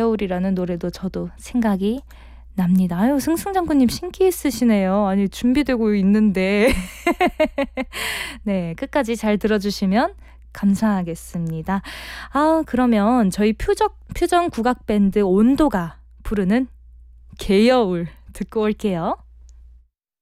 개여울이라는 노래도 저도 생각이 납니다. 아유, 승승장구님 신기 있으시네요. 아니, 준비되고 있는데. 네, 끝까지 잘 들어주시면 감사하겠습니다. 아, 그러면 저희 퓨전 국악밴드 온도가 부르는 개여울 듣고 올게요.